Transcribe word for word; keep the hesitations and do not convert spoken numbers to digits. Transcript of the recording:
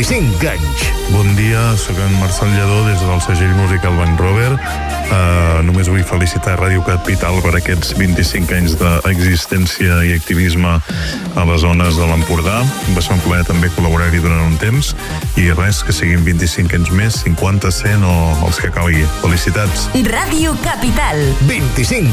vint-i-cinc anys. Bon dia, sóc en Marcel Lledó des del segell musical Banc Rover. Uh, només vull felicitar Ràdio Capital per aquests vint-i-cinc anys d'existència i activisme a les zones de l'Empordà. Va ser un plaer també col·laborar-hi durant un temps i res, que siguin vint-i-cinc anys més, cinquanta, cent o els que calgui. Felicitats. Ràdio Capital. vint-i-cinc